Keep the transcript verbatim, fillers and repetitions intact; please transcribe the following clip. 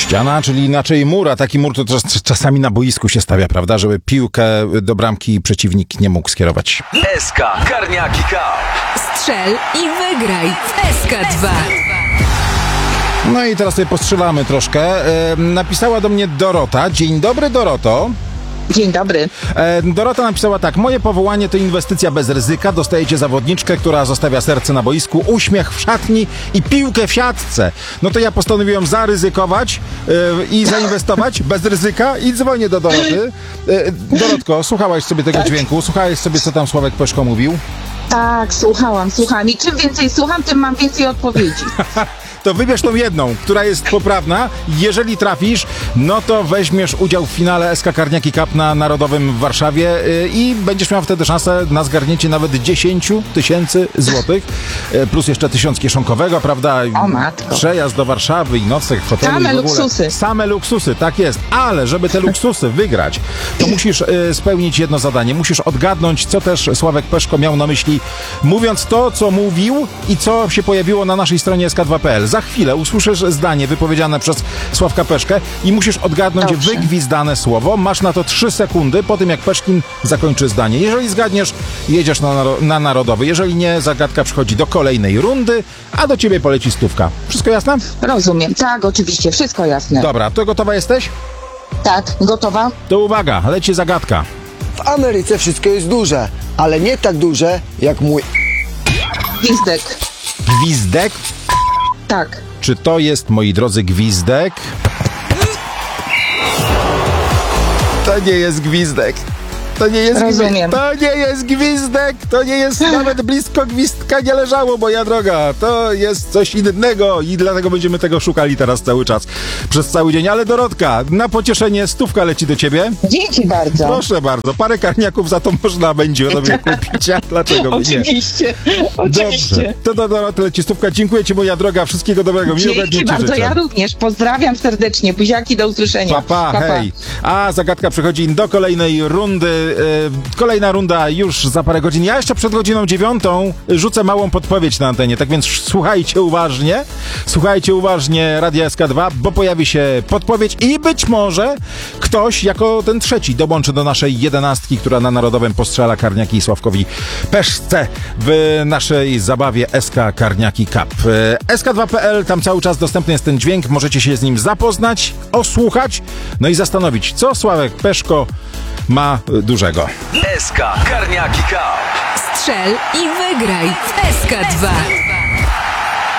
Ściana, czyli inaczej mur, a taki mur to czas, czasami na boisku się stawia, prawda, żeby piłkę do bramki przeciwnik nie mógł skierować. S K Karniaki Cup. Strzel i wygraj w S K dwa. No i teraz sobie postrzelamy troszkę. E, napisała do mnie Dorota. Dzień dobry, Doroto. Dzień dobry. E, Dorota napisała tak. Moje powołanie to inwestycja bez ryzyka. Dostajecie zawodniczkę, która zostawia serce na boisku, uśmiech w szatni i piłkę w siatce. No to ja postanowiłem zaryzykować e, i zainwestować bez ryzyka i dzwonię do Doroty. E, Dorotko, słuchałaś sobie tego Tak. dźwięku? Słuchałeś sobie, co tam Sławek Peszko mówił? Tak, słuchałam, słucham. I czym więcej słucham, tym mam więcej odpowiedzi. To wybierz tą jedną, która jest poprawna. Jeżeli trafisz, no to weźmiesz udział w finale S K Karniaki Cup na Narodowym w Warszawie yy, i będziesz miał wtedy szansę na zgarnięcie nawet dziesięć tysięcy złotych, yy, plus jeszcze tysiąc kieszonkowego, prawda? O matko. Przejazd do Warszawy i nocleg w hotelu. Same i w ogóle. luksusy. Same luksusy, tak jest. Ale żeby te luksusy wygrać, to musisz yy, spełnić jedno zadanie. Musisz odgadnąć, co też Sławek Peszko miał na myśli, mówiąc to, co mówił i co się pojawiło na naszej stronie S K dwa kropka P L. Za chwilę usłyszysz zdanie wypowiedziane przez Sławka Peszkę i musisz odgadnąć Dobrze. wygwizdane słowo. Masz na to trzy sekundy po tym, jak Peszkin zakończy zdanie. Jeżeli zgadniesz, jedziesz na, naro- na Narodowy. Jeżeli nie, zagadka przychodzi do kolejnej rundy, a do ciebie poleci stówka. Wszystko jasne? Rozumiem. Tak, oczywiście, wszystko jasne. Dobra, to gotowa jesteś? Tak, gotowa? To uwaga, leci zagadka. W Ameryce wszystko jest duże, ale nie tak duże jak mój... Gwizdek. Gwizdek? Tak. Czy to jest, moi drodzy, gwizdek? To nie jest gwizdek. To nie jest Rozumiem. Gwizdek. To nie jest gwizdek. To nie jest nawet blisko gwizdka nie leżało, moja droga. To jest coś innego i dlatego będziemy tego szukali teraz cały czas. Przez cały dzień. Ale Dorotka, na pocieszenie stówka leci do ciebie. Dzięki bardzo. Proszę bardzo. Parę karniaków za to można będzie sobie kupić. A dlaczego by nie? Oczywiście, Dobrze. oczywiście. To do Doroty leci stówka. Dziękuję ci, moja droga. Wszystkiego dobrego. Miłego dnia Dzięki ci bardzo, życzę. ja również. Pozdrawiam serdecznie. Buziaki, do usłyszenia. Pa, pa, Pa, pa. hej. A zagadka przechodzi do kolejnej rundy. Yy, kolejna runda już za parę godzin. Ja jeszcze przed godziną dziewiątą rzucę małą podpowiedź na antenie. Tak więc słuchajcie uważnie. Słuchajcie uważnie Radia S K dwa, bo pojawi się podpowiedź i być może ktoś jako ten trzeci dołączy do naszej jedenastki, która na Narodowym postrzela Karniaki i Sławkowi Peszce w naszej zabawie S K Karniaki Cup. S K dwa kropka P L, tam cały czas dostępny jest ten dźwięk. Możecie się z nim zapoznać, osłuchać, no i zastanowić, co Sławek Peszko ma dużego. S K Karniaki Cup. Strzel i wygraj w S K dwa.